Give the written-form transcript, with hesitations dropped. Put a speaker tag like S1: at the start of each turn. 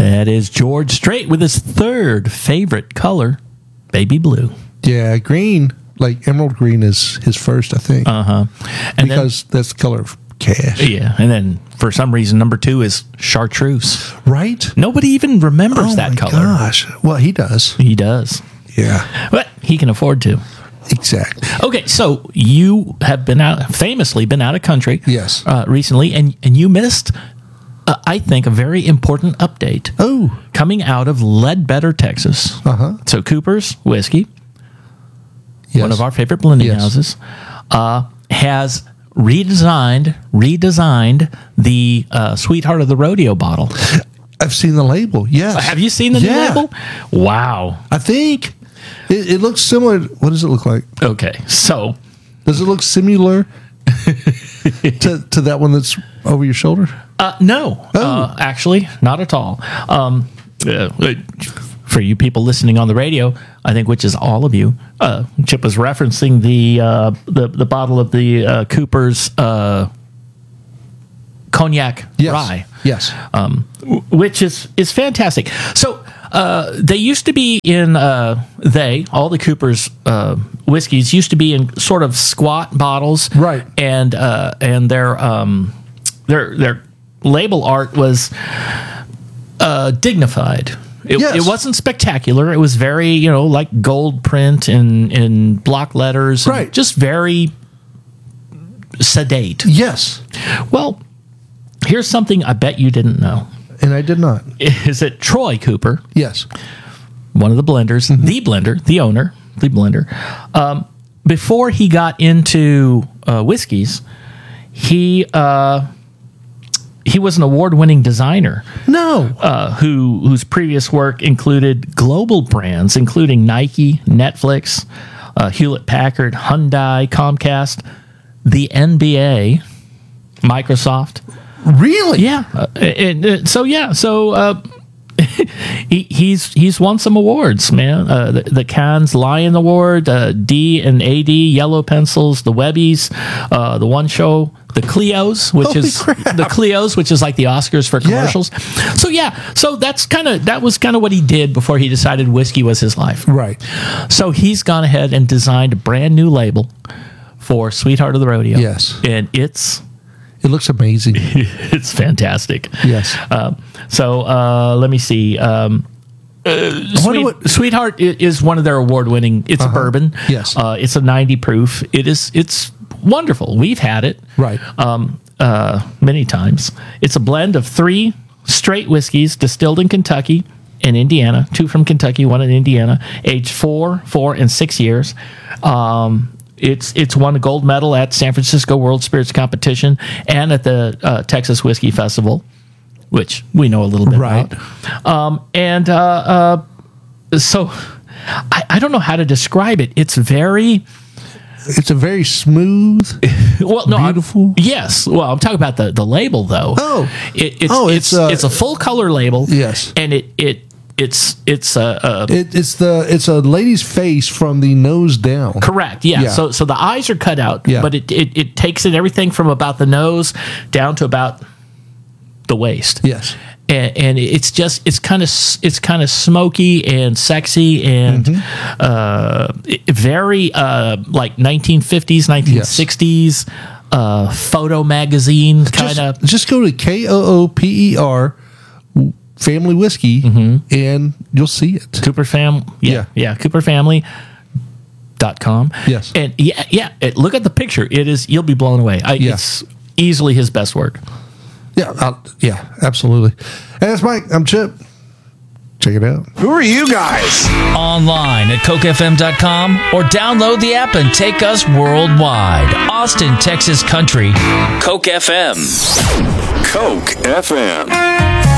S1: That is George Strait with his third favorite color, baby blue.
S2: Yeah, green, like emerald green, is his first, I think. Because that's the color of cash.
S1: Yeah, and then for some reason, number 2 is chartreuse.
S2: Right?
S1: Nobody even remembers that color.
S2: Oh, my gosh. Well, he does.
S1: He does.
S2: Yeah.
S1: But he can afford to.
S2: Exactly.
S1: Okay, so you have famously been out of country.
S2: Yes.
S1: Recently, and you missed, I think, a very important update.
S2: Oh.
S1: Coming out of Ledbetter, Texas. So Cooper's Whiskey, one of our favorite blending houses, has redesigned the Sweetheart of the Rodeo bottle.
S2: I've seen the label, yes.
S1: Have you seen the new label? Wow.
S2: I think it looks similar. What does it look like?
S1: Okay, so...
S2: Does it look similar to that one that's over your shoulder?
S1: No. Actually, not at all. For you people listening on the radio, I think, which is all of you, Chip was referencing the bottle of the Cooper's cognac rye.
S2: Yes.
S1: Which is fantastic. So they used to be in all the Cooper's whiskeys used to be in sort of squat bottles,
S2: right?
S1: And their label art was dignified. It wasn't spectacular. It was very, like gold print in block letters,
S2: right?
S1: Just very sedate.
S2: Yes.
S1: Well, here's something I bet you didn't know.
S2: And I did not.
S1: Is it Troy Cooper?
S2: Yes.
S1: One of the blenders, the owner, the blender. Before he got into whiskeys, he was an award-winning designer.
S2: No.
S1: Whose previous work included global brands, including Nike, Netflix, Hewlett-Packard, Hyundai, Comcast, the NBA, Microsoft.
S2: Really?
S1: Yeah. He's won some awards, man. The Cannes Lion Award, D and AD Yellow Pencils, the Webbies, the One Show, the Clios, which is like the Oscars for commercials. Yeah. So that was kind of what he did before he decided whiskey was his life.
S2: Right.
S1: So he's gone ahead and designed a brand new label for Sweetheart of the Rodeo.
S2: Yes.
S1: And it
S2: looks amazing.
S1: It's fantastic.
S2: Yes.
S1: Let me see. Sweetheart is one of their award-winning. It's a bourbon.
S2: Yes.
S1: It's a 90 proof. It's wonderful. We've had it.
S2: Right.
S1: Many times. It's a blend of 3 straight whiskeys distilled in Kentucky and Indiana. 2 from Kentucky, 1 in Indiana. Aged 4, 4, and 6 years. It's won a gold medal at San Francisco World Spirits Competition and at the Texas Whiskey Festival, which we know a little bit about. So I don't know how to describe it. It's a very smooth, beautiful. Yes. Well, I'm talking about the label though. It's a full color label.
S2: Yes,
S1: and it's
S2: a lady's face from the nose down.
S1: Correct. Yeah. So the eyes are cut out, but it takes in everything from about the nose down to about the waist.
S2: Yes.
S1: And it's kind of smoky and sexy and very like 1950s, 1960s photo magazine kind of.
S2: Just go to KOOPER Family Whiskey and you'll see it.
S1: Cooper Cooperfamily.com.
S2: Yes.
S1: And look at the picture. You'll be blown away. It's easily his best work.
S2: Yeah, absolutely. And that's Mike. I'm Chip. Check it out.
S3: Who are you guys?
S4: Online at cokefm.com or download the app and take us worldwide. Austin, Texas Country. Coke FM.
S3: Coke FM.